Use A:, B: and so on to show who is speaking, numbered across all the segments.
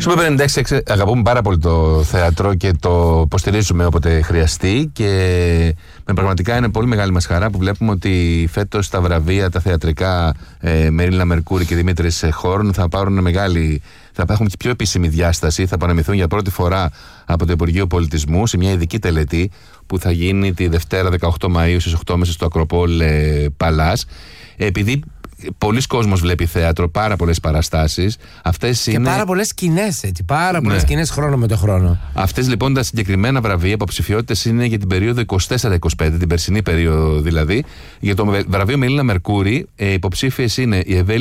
A: Super 56 αγαπούμε πάρα πολύ το θέατρο και το υποστηρίζουμε όποτε χρειαστεί και πραγματικά είναι πολύ μεγάλη μας χαρά που βλέπουμε ότι φέτος τα βραβεία, τα θεατρικά Μερίλινα Μερκούρη και Δημήτρης Χόρν θα πάρουν θα έχουν πιο επίσημη διάσταση, θα παραμυθούν για πρώτη φορά από το Υπουργείο Πολιτισμού σε μια ειδική τελετή που θα γίνει τη Δευτέρα 18 Μαΐου στις 8 μέσα στο Ακροπόλ Παλάς. Επειδή πολλοί κόσμος βλέπει θέατρο, πάρα πολλές παραστάσεις.
B: Και πάρα πολλές σκηνές, έτσι. Πάρα πολλές σκηνές χρόνο με το χρόνο.
A: Αυτές λοιπόν τα συγκεκριμένα βραβεία, υποψηφιότητες είναι για την περίοδο 24-25, την περσινή περίοδο δηλαδή. Για το βραβείο Μελίνα Μερκούρη, υποψήφιες είναι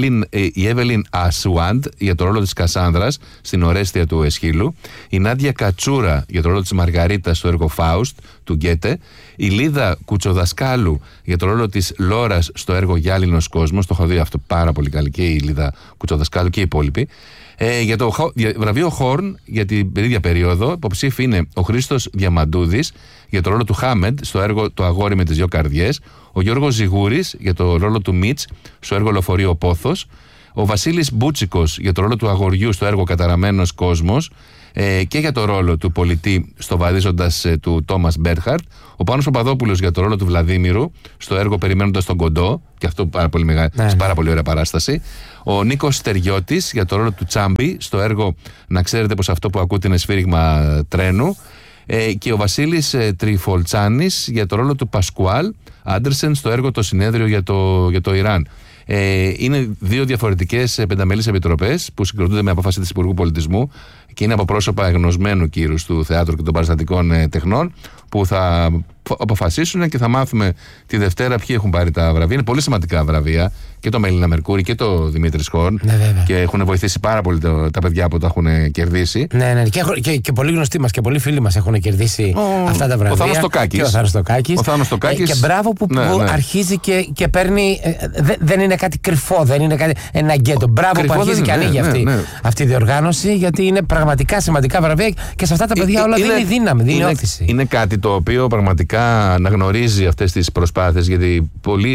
A: η Εύελιν Ασουάντ για το ρόλο της Κασάνδρας στην Ορέστια του Εσχύλου, η Νάντια Κατσούρα για το ρόλο της Μαργαρίτας στο έργο Φάουστ του Γκέτε, η Λίδα Κουτσοδασκάλου για το ρόλο της Λόρας στο έργο Γυάλινος Κόσμος. Το έχω δει αυτό πάρα πολύ καλή και η Λίδα Κουτσοδασκάλου και οι υπόλοιποι. Για το βραβείο Χόρν για την ίδια περίοδο, υποψήφοι είναι ο Χρήστος Διαμαντούδης για το ρόλο του Χάμεντ στο έργο Το Αγόρι με τις δύο καρδιές, ο Γιώργος Ζιγούρης για το ρόλο του Μίτς στο έργο Λεωφορείο Πόθος, ο Βασίλης Μπούτσικος για το ρόλο του αγοριού στο έργο Καταραμένος Κόσμος και για το ρόλο του πολιτή στο Βαδίζοντας του Τόμας Μπέρχαρτ, ο Πάνος Παπαδόπουλος για το ρόλο του Βλαδίμηρου στο έργο Περιμένοντας τον Κοντό, και αυτό πάρα πολύ ωραία παράσταση, ο Νίκος Στεριώτης για το ρόλο του Τσάμπι στο έργο Να ξέρετε πως αυτό που ακούτε είναι σφύριγμα τρένου, και ο Βασίλης Τριφολτσάνης για το ρόλο του Πασκουάλ Άντερσεν στο έργο Το Συνέδριο για το Ιράν. Είναι δύο διαφορετικές πενταμελείς επιτροπές που συγκροτούνται με απόφαση της Υπουργού Πολιτισμού και είναι από πρόσωπα εγνωσμένου κύρους του θεάτρου και των παραστατικών τεχνών που θα αποφασίσουν και θα μάθουμε τη Δευτέρα ποιοι έχουν πάρει τα βραβεία. Είναι πολύ σημαντικά βραβεία, και το Μελίνα Μερκούρη και το Δημήτρης Χόρν. Και έχουν βοηθήσει πάρα πολύ τα παιδιά που τα έχουν κερδίσει.
B: Ναι. Και πολλοί γνωστοί μας και πολλοί φίλοι μας έχουν κερδίσει αυτά τα βραβεία.
A: Ο Θάνος Στοκάκης.
B: Και μπράβο που αρχίζει και παίρνει. Δεν είναι κάτι κρυφό, δεν είναι κάτι, ένα γκέτο. Μπράβο που αρχίζει και ανοίγει αυτή η διοργάνωση, γιατί είναι πραγματικά σημαντικά βραβεία και σε αυτά τα παιδιά όλα δίνει δύναμη, δίνει όθηση.
A: Είναι κάτι το οποίο πραγματικά αναγνωρίζει αυτές τις προσπάθειες, γιατί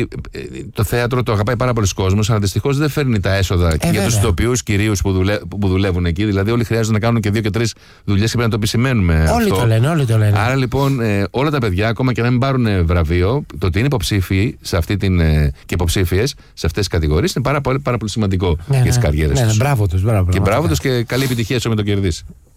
A: το θέατρο το αγαπάει πάρα πολλοί κόσμος, αλλά δυστυχώς δεν φέρνει τα έσοδα για τους ηθοποιούς κυρίους που δουλεύουν εκεί. Δηλαδή, όλοι χρειάζεται να κάνουν και 2 και 3 δουλειές και πρέπει να το επισημαίνουμε.
B: Όλοι το λένε.
A: Άρα λοιπόν, όλα τα παιδιά, ακόμα και να μην πάρουν βραβείο, το ότι είναι υποψήφιοι και υποψήφιες σε αυτές τις κατηγορίες είναι πάρα πολύ σημαντικό για τις καριέρες τους.
B: Μπράβο τους.
A: Και μπράβο τους και καλή επιτυχία όσο με το κερδίσει.